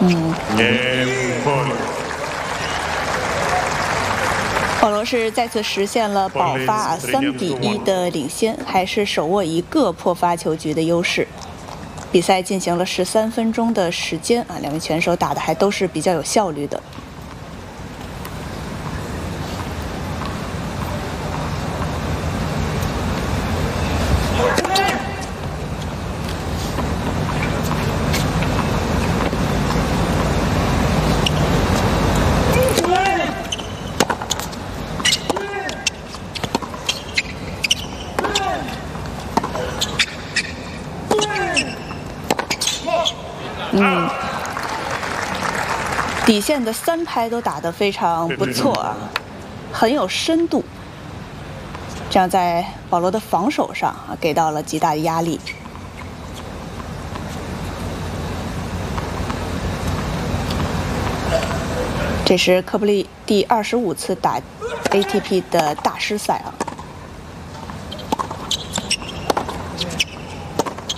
保罗是再次实现了保发3-1的领先，还是手握一个破发球局的优势。比赛进行了13分钟的时间两位拳手打的还都是比较有效率的。底线的3拍都打得非常不错很有深度，这样在保罗的防守上给到了极大的压力。这是科布利第25次打 ATP 的大师赛